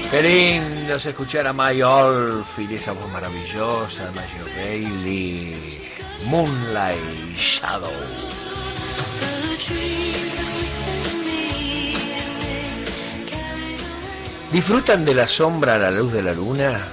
Qué lindo es escuchar a May Oldfield, esa voz maravillosa, Major Bailey, Moonlight Shadow. ¿Disfrutan de la sombra a la luz de la luna?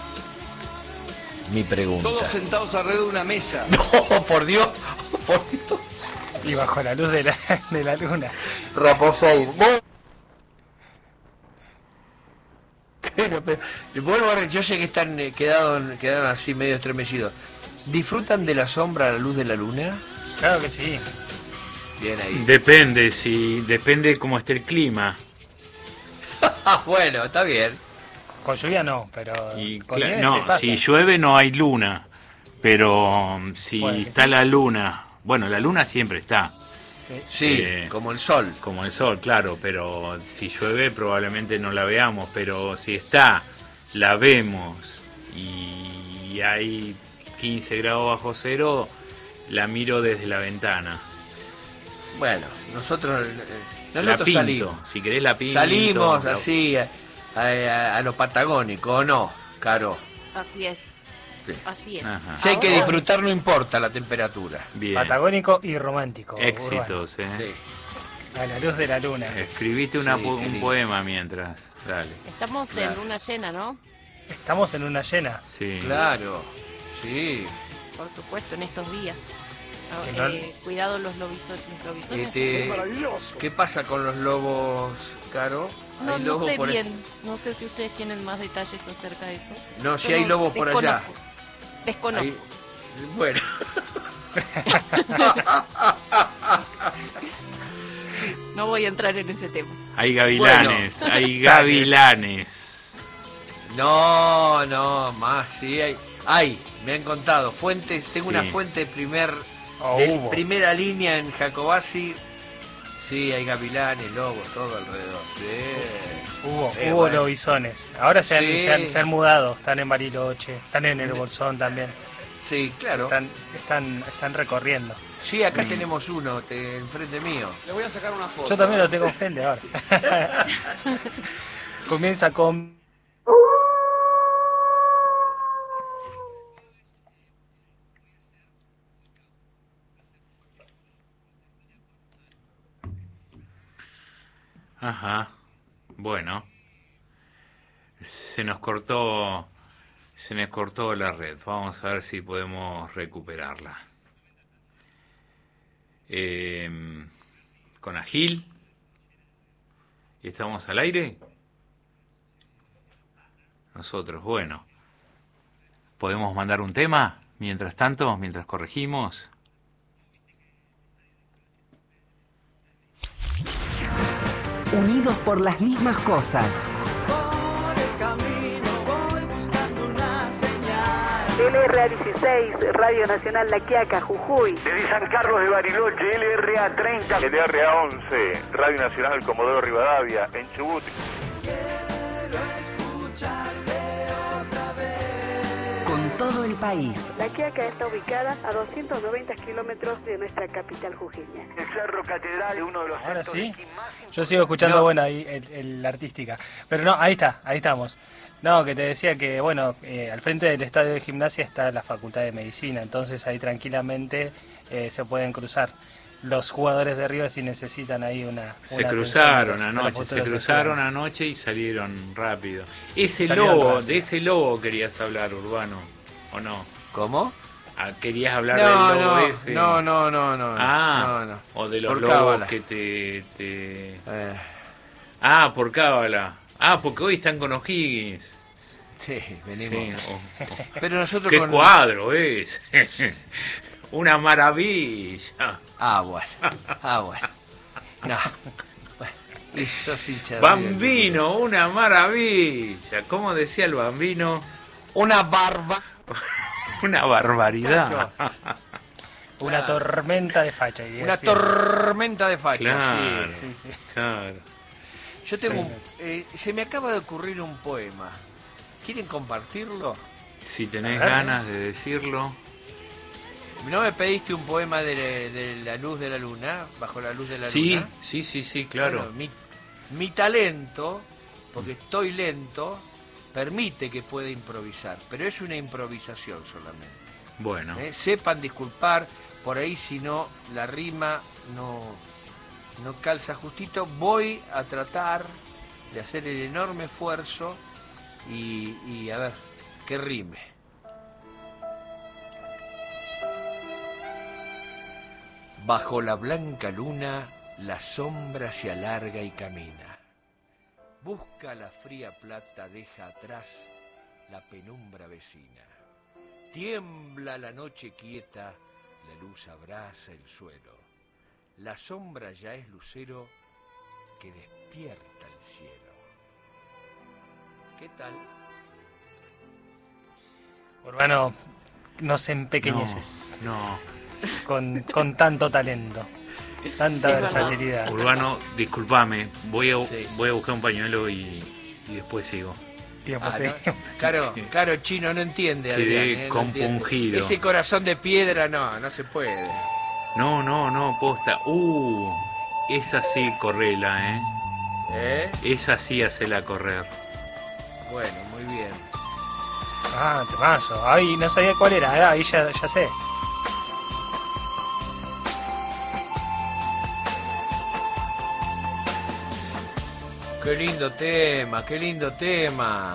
Mi pregunta. Todos sentados alrededor de una mesa. No, por Dios, por Dios. Y bajo la luz de la luna. Raposeid. Pero, bueno, yo sé que quedaron así medio estremecidos. ¿Disfrutan de la sombra a la luz de la luna? Claro que sí. Bien ahí. Depende cómo esté el clima. Bueno, está bien. Con lluvia no, pero con nieve no, se pasa. si llueve no hay luna, pero si está sí. La luna, bueno, la luna siempre está. Sí, como el sol. Como el sol, claro, pero si llueve probablemente no la veamos, pero si está, la vemos y hay 15 grados bajo cero, la miro desde la ventana. Bueno, nosotros la pinto, salimos. Si querés la pinto. Salimos así a lo patagónico, ¿o no, Caro? Así es. Sí. Así es. Ajá. Si hay que disfrutar, no importa la temperatura. Bien. Patagónico y romántico. Éxitos, Sí. A la luz de la luna. Escribiste un poema mientras. Dale. Estamos en luna llena, ¿no? Estamos en luna llena. Sí. Claro. Sí. Por supuesto, en estos días. Cuidado los lobisones. ¿Qué pasa con los lobos, Caro? No sé bien, no sé si ustedes tienen más detalles acerca de eso. No, si hay lobos por allá. Desconozco. Bueno. No voy a entrar en ese tema. Hay gavilanes, bueno, hay gavilanes. No, más, sí hay. Me han contado, fuentes, tengo una fuente de primera línea en Jacobasi. Sí, hay gavilanes, lobos, todo alrededor. Sí. Hubo lobisones. Ahora se han mudado, están en Bariloche, están en el Bolsón también. Sí, claro. Están recorriendo. Sí, acá tenemos uno enfrente mío. Le voy a sacar una foto. Yo también lo tengo enfrente ahora. Comienza con... Ajá. Bueno. Se nos cortó la red. Vamos a ver si podemos recuperarla. Con Agil. ¿Y estamos al aire? Nosotros, bueno. ¿Podemos mandar un tema mientras tanto, mientras corregimos? Unidos por las mismas cosas. Por el camino voy buscando una señal. LRA16, Radio Nacional La Quiaca, Jujuy. Desde San Carlos de Bariloche, LRA30. LRA11, Radio Nacional Comodoro Rivadavia, en Chubut. Quiero escucharte otra vez. Con todo el país. La Quiaca está ubicada a 290 kilómetros de nuestra capital jujeña. El Cerro Catedral es uno de los... Ahora sí. Yo sigo escuchando, bueno, ahí la artística. Pero no, ahí estamos. No, que te decía que, bueno, al frente del estadio de Gimnasia está la Facultad de Medicina, entonces ahí tranquilamente se pueden cruzar los jugadores de River si necesitan ahí una se cruzaron anoche y salieron rápido. De ese lobo querías hablar, Urbano, ¿o no? ¿Cómo? ¿Querías hablar del lobo ese? No. No. O de los por lobos cábala. Que te... por cábala. Porque hoy están con O'Higgins. Sí, venimos. Sí. Pero nosotros ¿Qué cuadro es? Una maravilla. Bueno. No. Y sos hincha de Bambino, River. Una maravilla. ¿Cómo decía el Bambino? Una barbaridad. Una tormenta de facha. Tormenta de facha. Claro, sí. Claro. Yo tengo se me acaba de ocurrir un poema. ¿Quieren compartirlo? Si tenés ganas de decirlo. ¿No me pediste un poema de la luz de la luna? Bajo la luz de la luna. Sí, claro. Bueno, mi talento porque estoy lento, permite que pueda improvisar, pero es una improvisación solamente. Bueno. Sepan disculpar, por ahí si no, la rima no calza justito. Voy a tratar de hacer el enorme esfuerzo y a ver, que rime. Bajo la blanca luna, la sombra se alarga y camina. Busca la fría plata, deja atrás la penumbra vecina. Tiembla la noche quieta, la luz abraza el suelo. La sombra ya es lucero que despierta el cielo. ¿Qué tal? Urbano, nos empequeñeces. No. Con tanto talento, tanta versatilidad. Urbano, discúlpame, voy a buscar un pañuelo y después sigo. Y después Claro, Chino, no entiende. Quedé compungido. No entiende. Ese corazón de piedra no se puede. No, posta. Esa sí, correla, Esa sí, hacela correr. Bueno, muy bien. Temazo. Ay, no sabía cuál era, ahí ya sé. Qué lindo tema, qué lindo tema.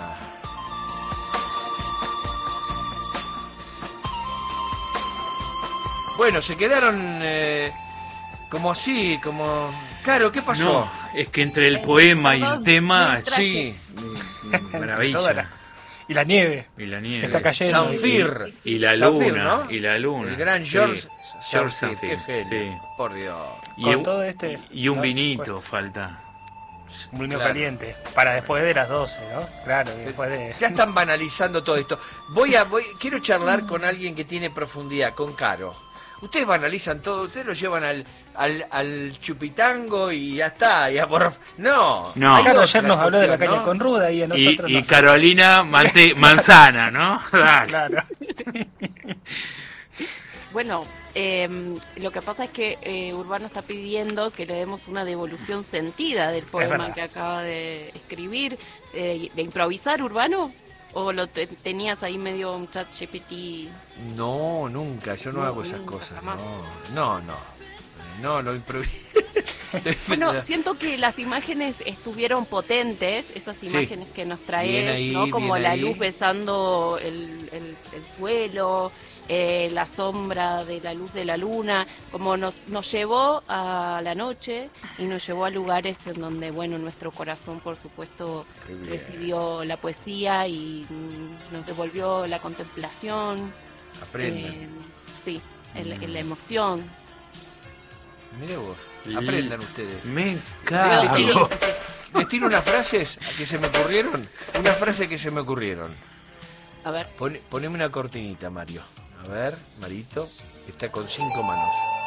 Bueno, se quedaron como así, como... Claro, ¿qué pasó? No, es que entre el poema y el tema... Sí. Maravilla. Y la nieve. Está cayendo. Sanfir. Y la Sanfir, luna. ¿no? Y la luna. El gran sí. George Sanfir. Qué genio. Sí. Por Dios. Con todo y un vinito falta. Un vino caliente. Para después de las 12, ¿no? Claro, después de... Ya están banalizando todo esto. Quiero charlar con alguien que tiene profundidad, con Caro. Ustedes banalizan todo, ustedes lo llevan al chupitango y ya está. No. Caro ayer nos habló de la caña con ruda y a nosotros y Carolina Manzana, ¿no? Claro. Sí. Bueno, lo que pasa es que Urbano está pidiendo que le demos una devolución sentida del poema que acaba de escribir, de improvisar, Urbano. ¿O lo tenías ahí medio un chat GPT? No, nunca, yo no hago esas cosas. No, lo improviso. Bueno, siento que las imágenes estuvieron potentes, esas imágenes que nos trae, ¿no? Como la luz besando el suelo, la sombra de la luz de la luna, como nos llevó a la noche y nos llevó a lugares en donde, bueno, nuestro corazón, por supuesto, recibió la poesía y nos devolvió la contemplación. Aprendan. Sí, la emoción. Mire vos, aprendan ustedes. Me cago. Les tiro unas frases que se me ocurrieron. Una frase que se me ocurrieron. A ver. Poneme una cortinita, Mario. A ver, Marito, que está con 5 manos.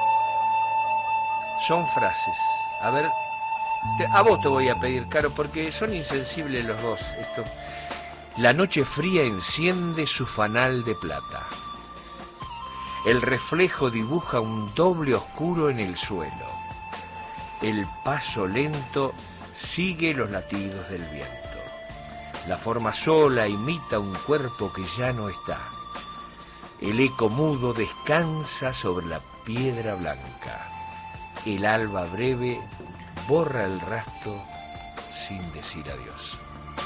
Son frases. A ver, a vos te voy a pedir, Caro, porque son insensibles los dos. La noche fría enciende su fanal de plata. El reflejo dibuja un doble oscuro en el suelo. El paso lento sigue los latidos del viento. La forma sola imita un cuerpo que ya no está. El eco mudo descansa sobre la piedra blanca. El alba breve borra el rastro sin decir adiós.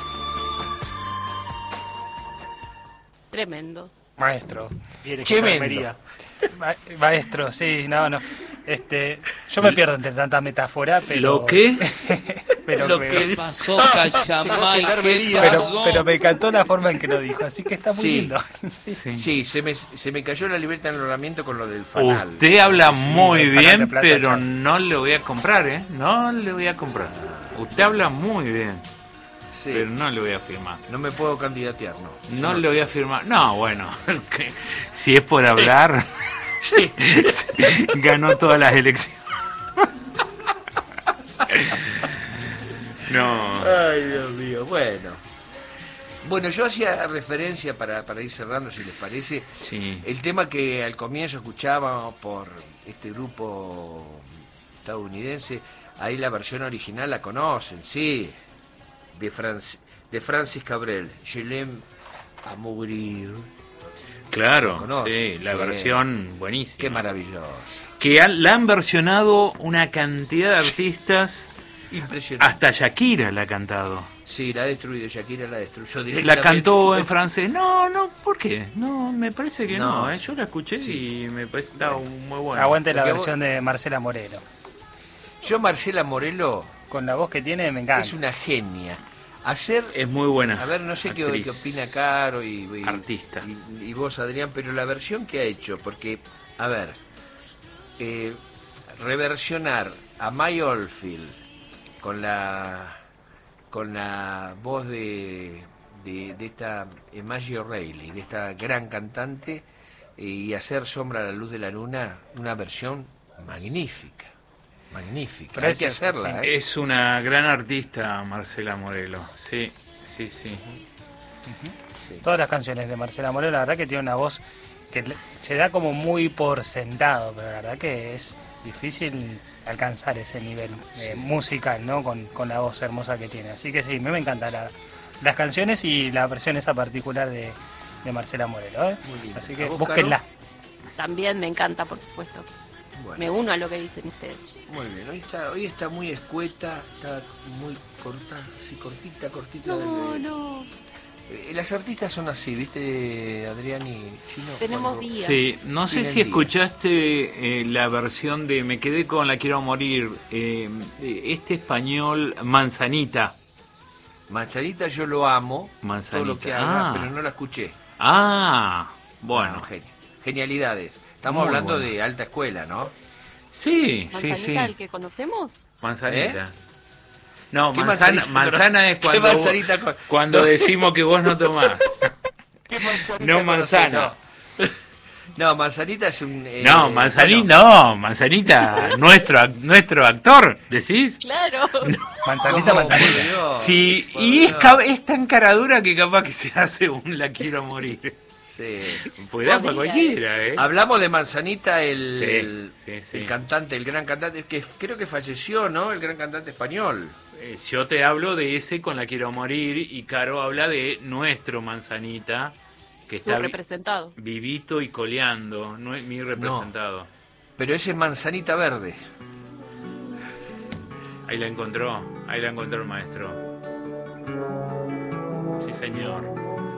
Tremendo. Maestro. Tremendo. Maestro, sí, no. Yo me pierdo entre tanta metáfora, pero... ¿Lo qué? ¿Qué pasó, Cachamay? Pero me encantó la forma en que lo dijo, así que está muy lindo. Sí, se me cayó la libreta en el ornamento con lo del fanal. Usted habla muy bien, plata, pero no le voy a comprar, No le voy a comprar. Usted habla muy bien. Sí. Pero no le voy a firmar. No me puedo candidatear, no. No le voy a firmar. No, bueno, si es por hablar, Sí. ganó todas las elecciones. No. Ay, Dios mío, Bueno, yo hacía referencia para ir cerrando, si les parece, el tema que al comienzo escuchábamos por este grupo estadounidense. Ahí la versión original la conocen, sí. de Francis Cabrel, Je l'aime à mourir. Claro, sí, la versión buenísima. Qué maravillosa. Que la han versionado una cantidad de artistas. Impresionante. Hasta Shakira la ha cantado. Sí, la ha destruido, Shakira la destruyó directamente. La cantó en francés. No, ¿por qué? No, me parece que no. Yo la escuché y me parece que estaba muy buena. Aguante la versión de Marcela Morelo. Yo, Marcela Morelo, con la voz que tiene, me encanta. Es una genia. Es muy buena. A ver, no sé qué opina Caro y artista. Y vos, Adrián, pero la versión que ha hecho, porque, a ver, reversionar a Maya Oldfield con la voz de esta Maggie O'Reilly, de esta gran cantante, y hacer Sombra a la luz de la luna, una versión magnífica. Magnífica, hay que hacerla. Es una gran artista, Marcela Morelo. Sí. Todas las canciones de Marcela Morelo, la verdad que tiene una voz que se da como muy por sentado, pero la verdad que es difícil alcanzar ese nivel musical, ¿no? Con la voz hermosa que tiene. Así que sí, me encantan las canciones y la versión esa particular de Marcela Morelo, ¿eh? Así que búsquenla. También me encanta, por supuesto. Bueno. Me uno a lo que dicen ustedes. Muy bien, hoy está muy escueta, está muy corta, así cortita. No. Las artistas son así, ¿viste, Adrián y Chino? Tenemos días. Sí, no sé si escuchaste la versión de Me quedé con La quiero morir, este español Manzanita. Manzanita yo lo amo, Manzanita. Todo lo que haga, pero no la escuché. Bueno. Genialidades. Estamos hablando de alta escuela, ¿no? Sí. ¿Manzanita el que conocemos? Manzanita. No, manzana es cuando decimos que vos no tomás. No manzana. No, Manzanita es un... Manzanita, nuestro actor, ¿decís? Claro. Manzanita. Sí, y es tan caradura que capaz que se hace un La quiero morir. Sí. Puede dar para cualquiera, ¿eh? Hablamos de Manzanita, el sí. cantante, el gran cantante, que creo que falleció, ¿no? El gran cantante español. Yo te hablo de ese con La quiero morir y Caro habla de nuestro Manzanita, que está representado. Vivito y coleando, no es mi representado. Pero ese es Manzanita Verde. Ahí la encontró el maestro. Sí, señor.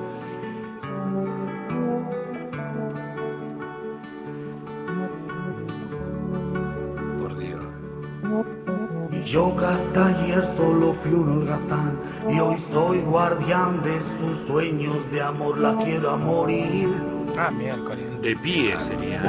Yo que hasta ayer solo fui un holgazán y hoy soy guardián de sus sueños de amor, la quiero a morir. Miércoles. De pie sería.